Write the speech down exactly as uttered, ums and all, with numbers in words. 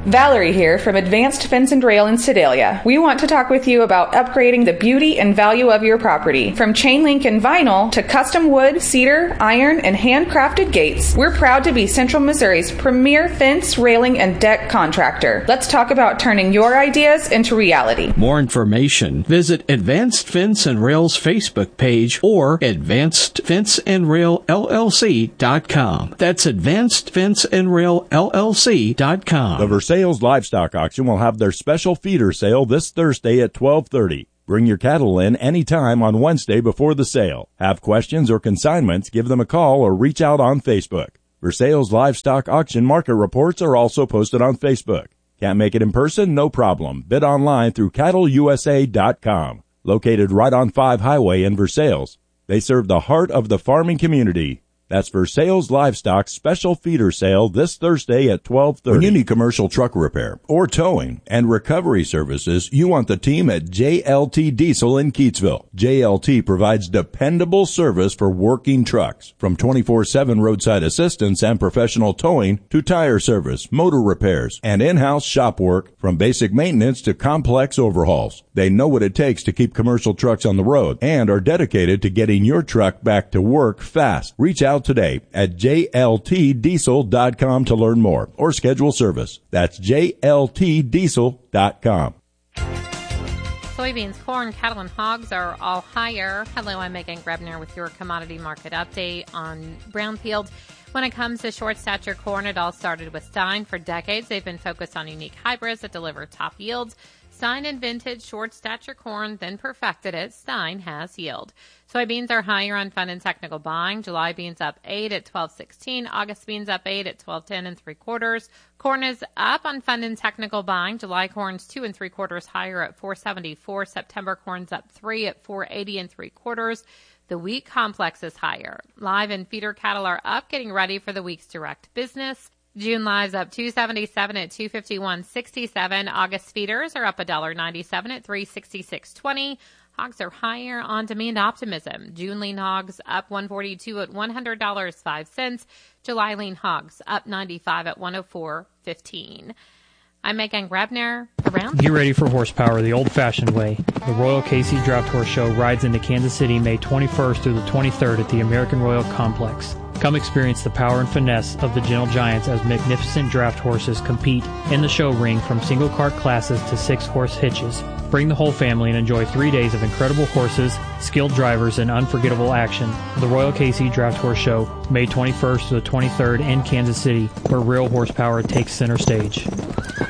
Valerie here from Advanced Fence and Rail in Sedalia. We want to talk with you about upgrading the beauty and value of your property. From chain link and vinyl to custom wood, cedar, iron, and handcrafted gates, we're proud to be Central Missouri's premier fence, railing, and deck contractor. Let's talk about turning your ideas into reality. More information, visit Advanced Fence and Rail's Facebook page or advanced fence and rail L L C dot com. That's advanced fence and rail L L C dot com. The Versailles Livestock Auction will have their special feeder sale this Thursday at twelve thirty. Bring your cattle in anytime on Wednesday before the sale. Have questions or consignments, give them a call or reach out on Facebook. Versailles Livestock Auction market reports are also posted on Facebook. Can't make it in person? No problem. Bid online through cattle U S A dot com. Located right on five Highway in Versailles. They serve the heart of the farming community. That's Versailles Livestock Special Feeder Sale this Thursday at twelve thirty. When you need commercial truck repair or towing and recovery services, you want the team at J L T Diesel in Keatsville. J L T provides dependable service for working trucks. From twenty-four seven roadside assistance and professional towing to tire service, motor repairs, and in-house shop work, from basic maintenance to complex overhauls. They know what it takes to keep commercial trucks on the road and are dedicated to getting your truck back to work fast. Reach out today at J L T diesel dot com to learn more or schedule service. That's J L T diesel dot com. Soybeans, corn, cattle, and hogs are all higher. Hello, I'm Megan Grebner with your commodity market update on Brownfield. When it comes to short stature corn, it all started with Stein. For decades, they've been focused on unique hybrids that deliver top yields. Stein invented short stature corn, then perfected it. Stein has yield. Soybeans are higher on fund and technical buying. July beans up eight at twelve sixteen. August beans up eight at twelve ten and three quarters. Corn is up on fund and technical buying. July corn's two and three quarters higher at four seventy-four. September corn's up three at four eighty and three quarters. The wheat complex is higher. Live and feeder cattle are up, getting ready for the week's direct business. June lives up two seventy-seven at two fifty-one sixty-seven. August feeders are up one ninety-seven at three sixty-six twenty. Hogs are higher on demand optimism. June lean hogs up one forty-two at one hundred dollars and five cents. July lean hogs up ninety-five at one oh four fifteen. I'm Megan Grebner. Around. Get ready for horsepower the old-fashioned way. The Royal K C Draft Horse Show rides into Kansas City May twenty-first through the twenty-third at the American Royal Complex. Come experience the power and finesse of the Gentle Giants as magnificent draft horses compete in the show ring, from single cart classes to six-horse hitches. Bring the whole family and enjoy three days of incredible horses, skilled drivers, and unforgettable action. The Royal K C Draft Horse Show, May twenty-first to the twenty-third in Kansas City, where real horsepower takes center stage.